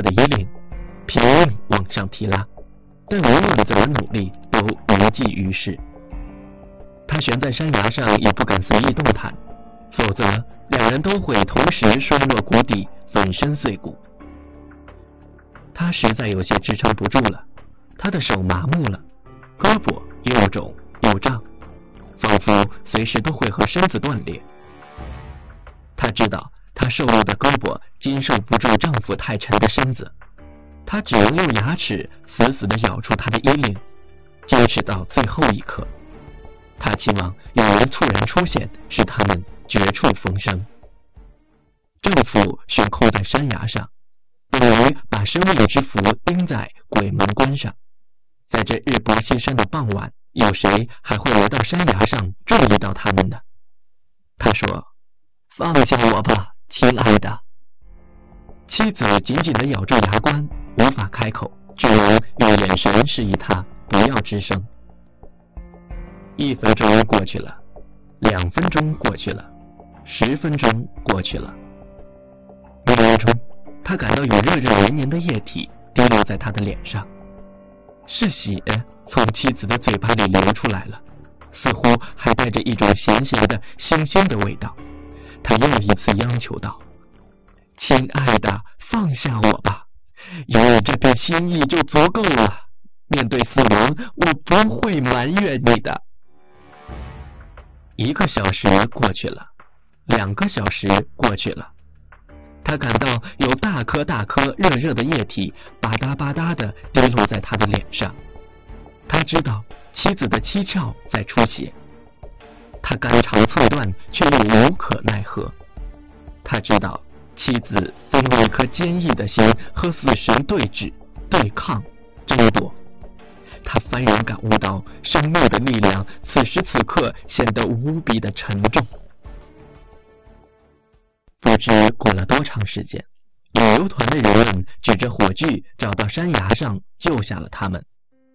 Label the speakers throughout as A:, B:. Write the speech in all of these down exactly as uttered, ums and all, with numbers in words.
A: 的衣领，拼命往上提拉，但无论怎么努力都无济于事。他悬在山崖上也不敢随意动弹，否则两人都会同时摔落谷底，粉身碎骨。他实在有些支撑不住了，他的手麻木了，胳膊又肿又胀，仿佛随时都会和身子断裂。他知道他瘦弱的胳膊经受不住丈夫太沉的身子，他只能用牙齿死死地咬住他的衣领，坚持到最后一刻。他期望有人猝然出现，使他们绝处逢生。丈夫悬空在山崖上，等于把生命之符钉在鬼门关上。在这日薄西山的傍晚，有谁还会来到山崖上注意到他们呢？他说：放下我吧，亲爱的。妻子紧紧地咬住牙关，无法开口，只能用眼神示意他不要吱声。一分钟过去了，两分钟过去了，十分钟过去了。迷迷中，他感到有热热黏黏的液体滴落在他的脸上，是血从妻子的嘴巴里流出来了，似乎还带着一种咸咸的腥腥的味道。他又一次央求道：亲爱的，放下我吧，有你这片心意就足够了，面对死亡，我不会埋怨你的。一个小时过去了，两个小时过去了，他感到有大颗大颗热热的液体吧嗒吧嗒地滴落在他的脸上。他知道妻子的七窍在出血，他肝肠寸断，却又无可奈何。他知道妻子在用一颗坚毅的心和死神对峙、对抗、争夺。他幡然感悟到生命的力量此时此刻显得无比的沉重。不知过了多长时间，旅游团的人们举着火炬找到山崖上，救下了他们。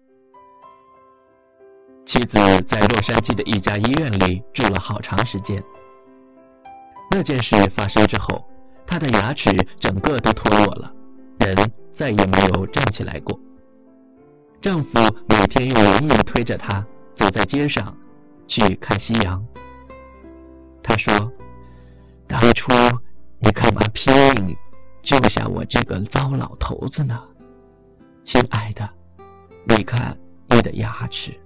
A: 妻子在洛杉矶的一家医院里住了好长时间。那件事发生之后，她的牙齿整个都脱落了，人再也没有站起来过。丈夫每天用轮椅推着她走在街上去看夕阳。他说：当初你干嘛拼命救下我这个糟老头子呢？亲爱的，你看你的牙齿。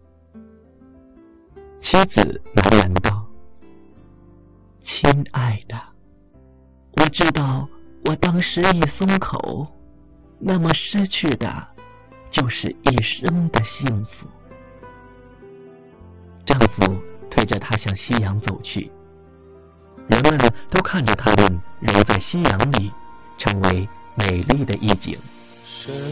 A: 妻子喃喃道：亲爱的，我知道我当时一松口，那么失去的就是一生的幸福。丈夫推着她向夕阳走去，人们都看着他们揉在夕阳里，成为美丽的一景。
B: 深